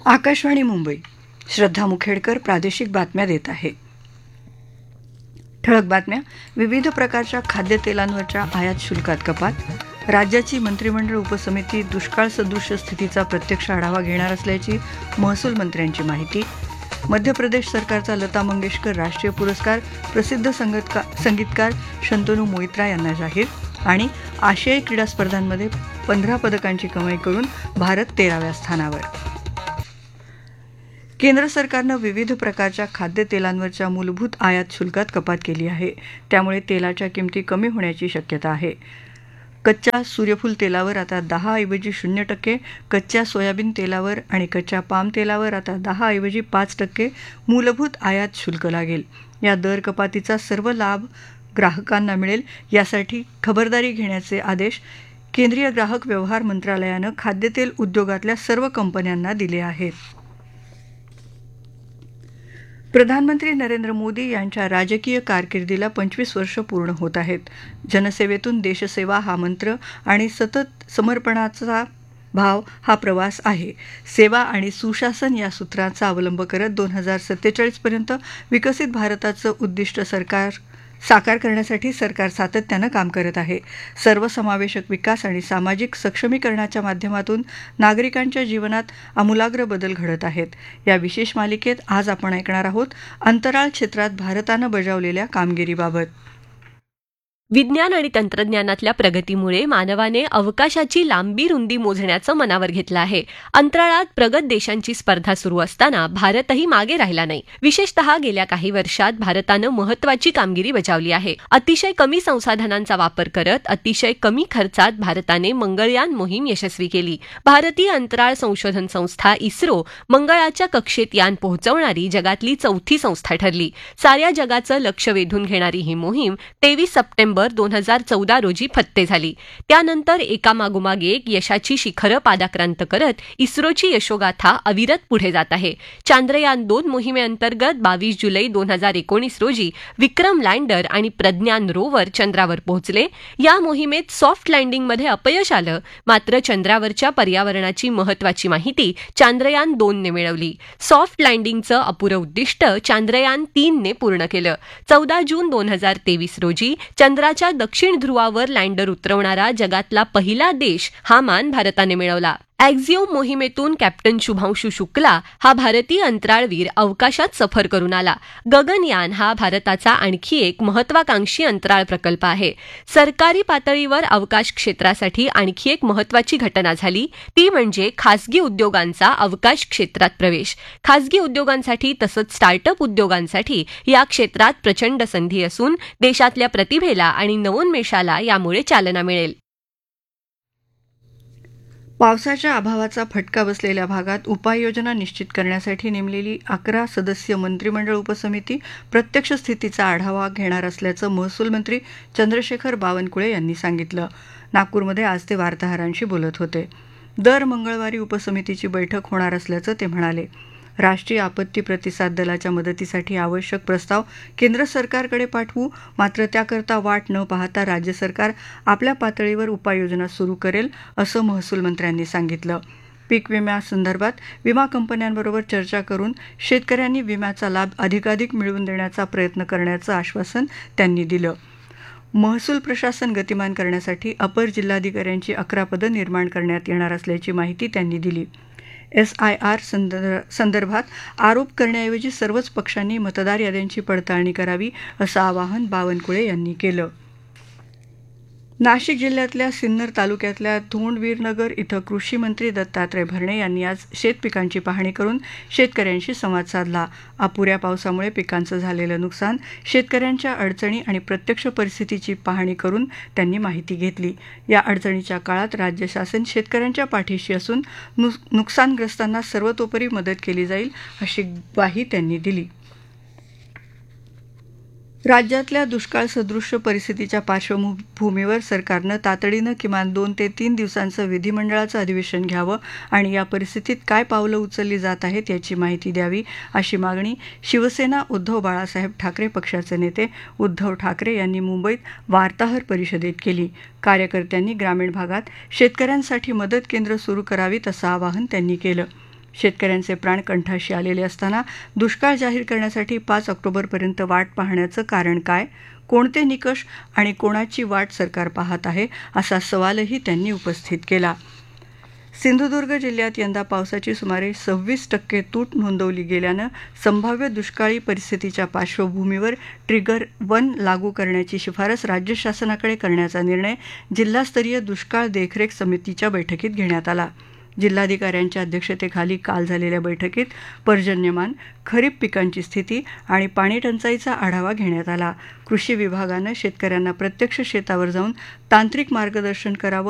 आकाशवाणी मुंबई. श्रद्धा मुखेडकर प्रादेशिक बातम्या देत आहे. ठळक बातम्या. विविध प्रकारच्या खाद्यतेलांवरच्या आयात शुल्कात कपात. राज्याची मंत्रिमंडळ उपसमिती दुष्काळ सदृश स्थितीचा प्रत्यक्ष आढावा घेणार असल्याची महसूल मंत्र्यांची माहिती. मध्य प्रदेश सरकारचा लता मंगेशकर राष्ट्रीय पुरस्कार प्रसिद्ध संगीतकार शंतनू मोइत्रा यांना जाहीर. आणि आशियाई क्रीडा स्पर्धांमध्ये 15 पदकांची कमाई करून भारत 13व्या स्थानावर. केंद्र सरकारनं विविध प्रकारच्या खाद्यतेलांवरच्या मूलभूत आयात शुल्कात कपात केली आहे. त्यामुळे तेलाच्या किमती कमी होण्याची शक्यता आहे. कच्च्या सूर्यफूल तेलावर आता 10 ऐवजी 0%, कच्च्या सोयाबीन तेलावर आणि कच्च्या पाम तेलावर आता 10 ऐवजी 5% मूलभूत आयात शुल्क लागेल. या दर कपातीचा सर्व लाभ ग्राहकांना मिळेल यासाठी खबरदारी घेण्याचे आदेश केंद्रीय ग्राहक व्यवहार मंत्रालयानं खाद्यतेल उद्योगातल्या सर्व कंपन्यांना दिले आहेत. प्रधानमंत्री नरेंद्र मोदी यांच्या राजकीय कारकिर्दीला 25 वर्ष पूर्ण होत आहेत. जनसेवेतून देशसेवा हा मंत्र आणि सतत समर्पणाचा भाव हा प्रवास आहे. सेवा आणि सुशासन या सूत्रांचा अवलंब करत 2047 पर्यंत विकसित भारताचं उद्दिष्ट साकार करण्यासाठी सरकार सातत्यानं काम करत आहे. सर्वसमावेशक विकास आणि सामाजिक सक्षमीकरणाच्या माध्यमातून नागरिकांच्या जीवनात आमूलाग्र बदल घडत आहेत. या विशेष मालिकेत आज आपण ऐकणार आहोत अंतराळ क्षेत्रात भारतानं बजावलेल्या कामगिरीबाबत. विज्ञान आणि तंत्रज्ञानातल्या प्रगतीमुळे मानवाने अवकाशाची लांबी रुंदी मोजण्याचं मनावर घेतलं आहे. अंतराळात प्रगत देशांची स्पर्धा सुरू असताना भारतही मागे राहिला नाही. विशेषतः गेल्या काही वर्षात भारतानं महत्त्वाची कामगिरी बजावली आहे. अतिशय कमी संसाधनांचा वापर करत अतिशय कमी खर्चात भारताने मंगळयान मोहीम यशस्वी केली. भारतीय अंतराळ संशोधन संस्था इस्रो मंगळाच्या कक्षेत यान पोहोचवणारी जगातली 4थी संस्था ठरली. साऱ्या जगाचं लक्ष वेधून घेणारी ही मोहीम 23 सप्टेंबर 2014 रोजी फत्ते झाली. त्यानंतर एकामागोमाग एक यशाची शिखरं पादाक्रांत करत इस्रोची यशोगाथा अविरत पुढे जात आहे. चांद्रयान-2 मोहिमेअंतर्गत 22 जुलै 2019 रोजी विक्रम लँडर आणि प्रज्ञान रोवर चंद्रावर पोहोचले. या मोहिमेत सॉफ्ट लँडिंगमध्ये अपयश आलं, मात्र चंद्रावरच्या पर्यावरणाची महत्त्वाची माहिती चांद्रयान-2ने मिळवली. सॉफ्ट लँडिंगचं अपुरं उद्दिष्ट चांद्रयान-3 ने पूर्ण केलं. 14 जून 2023 रोजी चंद्राच्या दक्षिण ध्रुवावर लँडर उतरवणारा जगातला पहिला देश हा मान भारताने मिळवला. ॲक्झिओम मोहिमेतून कॅप्टन शुभांशु शुक्ला हा भारतीय अंतराळवीर अवकाशात सफर करून आला. गगनयान हा भारताचा आणखी एक महत्वाकांक्षी अंतराळ प्रकल्प आहे. सरकारी पातळीवर अवकाश क्षेत्रासाठी आणखी एक महत्वाची घटना झाली, ती म्हणजे खासगी उद्योगांचा अवकाश क्षेत्रात प्रवेश. खासगी उद्योगांसाठी तसंच स्टार्टअप उद्योगांसाठी या क्षेत्रात प्रचंड संधी असून देशातल्या प्रतिभेला आणि नवोन्मेषाला यामुळे चालना मिळेल. पावसाच्या अभावाचा फटका बसलेल्या भागात उपाययोजना निश्चित करण्यासाठी नेमलेली 11 सदस्यीय मंत्रिमंडळ उपसमिती प्रत्यक्ष स्थितीचा आढावा घेणार असल्याचं महसूल मंत्री चंद्रशेखर बावनकुळे यांनी सांगितलं. नागपूरमध्ये आज ते वार्ताहरांशी बोलत होते. दर मंगळवारी उपसमितीची बैठक होणार असल्याचं ते म्हणाले. राष्ट्रीय आपत्ती प्रतिसाद दलाच्या मदतीसाठी आवश्यक प्रस्ताव केंद्र सरकारकडे पाठवू, मात्र त्याकरता वाट न पाहता राज्य सरकार आपल्या पातळीवर उपाययोजना सुरू करेल, असं महसूल मंत्र्यांनी सांगितलं. पीक विम्यासंदर्भात विमा कंपन्यांबरोबर चर्चा करून शेतकऱ्यांनी विम्याचा लाभ अधिकाधिक मिळवून देण्याचा प्रयत्न करण्याचं आश्वासन त्यांनी दिलं. महसूल प्रशासन गतिमान करण्यासाठी अपर जिल्हाधिकाऱ्यांची 11 पदं निर्माण करण्यात येणार असल्याची माहिती त्यांनी दिली. SIR संदर्भात आरोप करण्याऐवजी सर्वच पक्षांनी मतदार याद्यांची पडताळणी करावी, असं आवाहन बावनकुळे यांनी केलं. नाशिक जिल्ह्यातल्या सिन्नर तालुक्यातल्या धोंडवीरनगर इथं कृषी मंत्री दत्तात्रय भरणे यांनी आज शेतपिकांची पाहणी करून शेतकऱ्यांशी संवाद साधला. अपुऱ्या पावसामुळे पिकांचं झालेलं नुकसान, शेतकऱ्यांच्या अडचणी आणि प्रत्यक्ष परिस्थितीची पाहणी करून त्यांनी माहिती घेतली. या अडचणीच्या काळात राज्य शासन शेतकऱ्यांच्या पाठीशी असून नुकसानग्रस्तांना सर्वतोपरी मदत केली जाईल, अशी ग्वाही त्यांनी दिली. राज्यातल्या दुष्काळ सदृश परिस्थितीच्या पार्श्वभूमीवर सरकारनं तातडीनं किमान 2 ते 3 दिवसांचं विधिमंडळाचं अधिवेशन घ्यावं आणि या परिस्थितीत काय पावलं उचलली जात आहेत याची माहिती द्यावी, अशी मागणी शिवसेना उद्धव बाळासाहेब ठाकरे पक्षाचे नेते उद्धव ठाकरे यांनी मुंबईत वार्ताहर परिषदेत केली. कार्यकर्त्यांनी ग्रामीण भागात शेतकऱ्यांसाठी मदत केंद्र सुरू करावीत, असं आवाहन त्यांनी केलं. शेतकऱ्यांचे प्राण कंठाशी आलेले असताना दुष्काळ जाहीर करण्यासाठी 5 ऑक्टोबरपर्यंत वाट पाहण्याचं कारण काय? कोणते निकष आणि कोणाची वाट सरकार पाहत आहे असा सवालही त्यांनी उपस्थित केला. सिंधुदुर्ग जिल्ह्यात यंदा पावसाची सुमारे 26% तूट नोंदवली गेल्यानं संभाव्य दुष्काळी परिस्थितीच्या पार्श्वभूमीवर ट्रिगर 1 लागू करण्याची शिफारस राज्य शासनाकडे करण्याचा निर्णय जिल्हास्तरीय दुष्काळ देखरेख समितीच्या बैठकीत घेण्यात आला. जिल्हाधिकाऱ्यांच्या अध्यक्षतेखाली काल झालेल्या बैठकीत पर्जन्यमान, खरीप पिकांची स्थिती आणि पाणीटंचाईचा आढावा घेण्यात आला. कृषी विभागानं शेतकऱ्यांना प्रत्यक्ष शेतावर जाऊन तांत्रिक मार्गदर्शन करावं